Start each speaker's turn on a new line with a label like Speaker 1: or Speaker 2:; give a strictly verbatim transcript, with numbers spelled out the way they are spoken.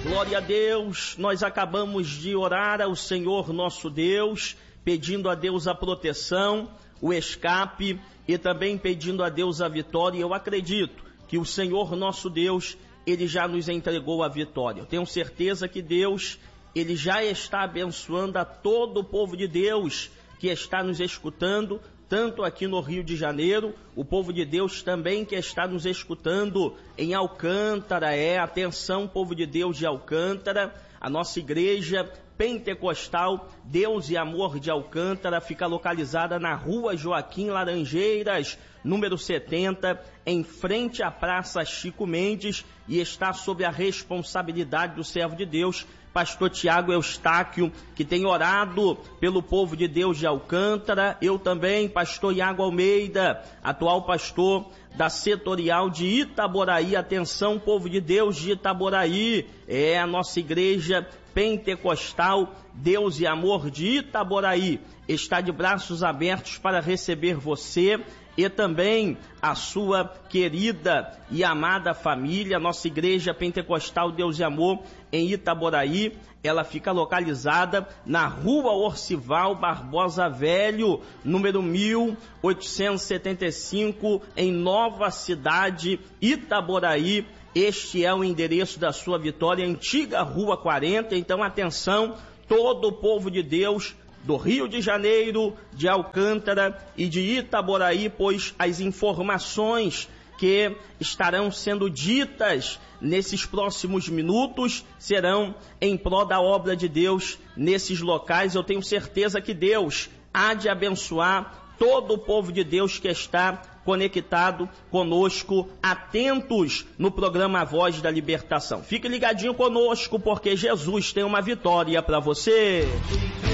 Speaker 1: Glória a Deus, nós acabamos de orar ao Senhor nosso Deus, pedindo a Deus a proteção, o escape e também pedindo a Deus a vitória. E eu acredito que o Senhor nosso Deus, Ele já nos entregou a vitória. Eu tenho certeza que Deus, Ele já está abençoando a todo o povo de Deus que está nos escutando, tanto aqui no Rio de Janeiro, o povo de Deus também que está nos escutando em Alcântara. É, atenção, povo de Deus de Alcântara, a nossa igreja pentecostal Deus e Amor de Alcântara fica localizada na rua Joaquim Laranjeiras, número setenta, em frente à Praça Chico Mendes, e está sob a responsabilidade do servo de Deus, pastor Tiago Eustáquio, que tem orado pelo povo de Deus de Alcântara. Eu também, pastor Iago Almeida, atual pastor da setorial de Itaboraí. Atenção, povo de Deus de Itaboraí, é a nossa igreja pentecostal Deus e Amor de Itaboraí, está de braços abertos para receber você e também a sua querida e amada família. Nossa igreja pentecostal Deus e Amor em Itaboraí, ela fica localizada na rua Orcival Barbosa Velho, número mil oitocentos e setenta e cinco, em Nova Cidade, Itaboraí. Este é o endereço da sua vitória, antiga Rua quarenta. Então, atenção, todo o povo de Deus do Rio de Janeiro, de Alcântara e de Itaboraí, pois as informações que estarão sendo ditas nesses próximos minutos serão em prol da obra de Deus nesses locais. Eu tenho certeza que Deus há de abençoar todo o povo de Deus que está conectado conosco, atentos no programa A Voz da Libertação. Fique ligadinho conosco, porque Jesus tem uma vitória para você.